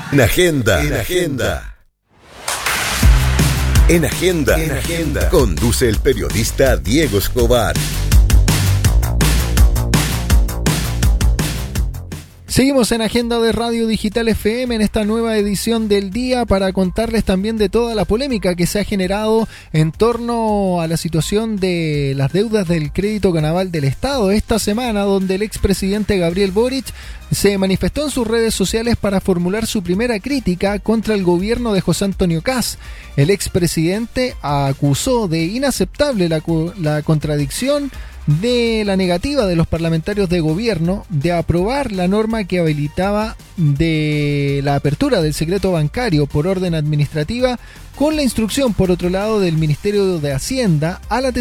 En Agenda. En Agenda. Conduce el periodista Diego Escobar. Seguimos en Agenda de Radio Digital FM en esta nueva edición del día para contarles también de toda la polémica que se ha generado en torno a la situación de las deudas del crédito naval del Estado esta semana, donde el expresidente Gabriel Boric se manifestó en sus redes sociales para formular su primera crítica contra el gobierno de José Antonio Kast. El expresidente acusó de inaceptable la contradicción de la negativa de los parlamentarios de gobierno de aprobar la norma que habilitaba de la apertura del secreto bancario por orden administrativa, con la instrucción, por otro lado, del Ministerio de Hacienda a la